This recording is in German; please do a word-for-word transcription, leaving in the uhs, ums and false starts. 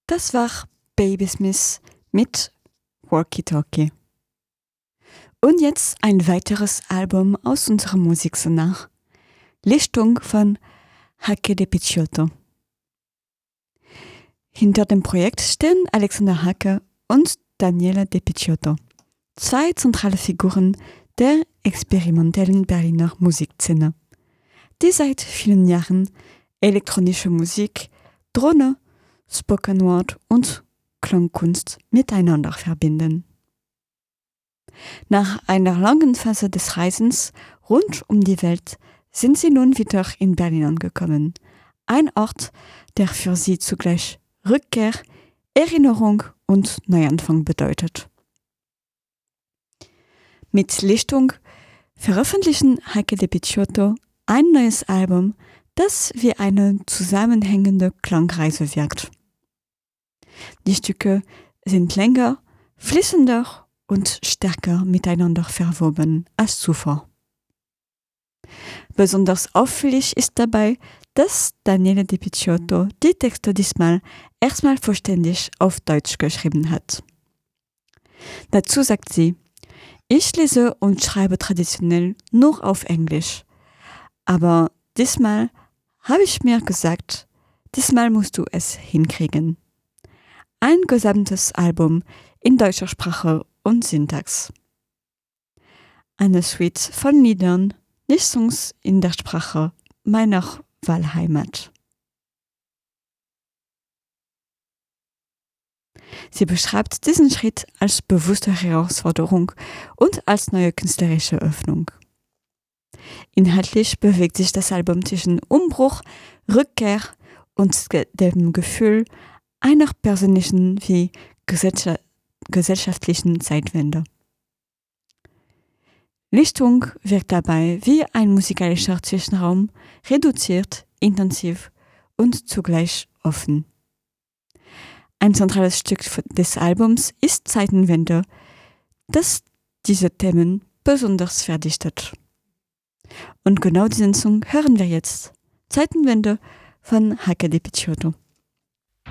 Das war Baby Smith mit Walkie Talkie. Und jetzt ein weiteres Album aus unserer Musiksonar. Lichtung von Hacke de Picciotto. Hinter dem Projekt stehen Alexander Hacke und Daniele De Picciotto, zwei zentrale Figuren der experimentellen Berliner Musikszene, die seit vielen Jahren elektronische Musik, Drohne, Spoken Word und Klangkunst miteinander verbinden. Nach einer langen Phase des Reisens rund um die Welt sind sie nun wieder in Berlin angekommen, ein Ort, der für sie zugleich Rückkehr, Erinnerung und Neuanfang bedeutet. Mit Lichtung veröffentlichen Hacke de Picciotto ein neues Album, das wie eine zusammenhängende Klangreise wirkt. Die Stücke sind länger, fließender und stärker miteinander verwoben als zuvor. Besonders auffällig ist dabei, dass Daniele De Picciotto die Texte diesmal erstmal vollständig auf Deutsch geschrieben hat. Dazu sagt sie: Ich lese und schreibe traditionell nur auf Englisch. Aber diesmal habe ich mir gesagt, diesmal musst du es hinkriegen. Ein gesamtes Album in deutscher Sprache und Syntax. Eine Suite von Liedern, nicht Songs in der Sprache meiner Wahlheimat. Sie beschreibt diesen Schritt als bewusste Herausforderung und als neue künstlerische Öffnung. Inhaltlich bewegt sich das Album zwischen Umbruch, Rückkehr und dem Gefühl einer persönlichen wie gesellschaftlichen gesellschaftlichen Zeitwende. Lichtung wirkt dabei wie ein musikalischer Zwischenraum, reduziert, intensiv und zugleich offen. Ein zentrales Stück des Albums ist Zeitenwende, das diese Themen besonders verdichtet. Und genau diesen Song hören wir jetzt. Zeitenwende von Hacke de Picciotto.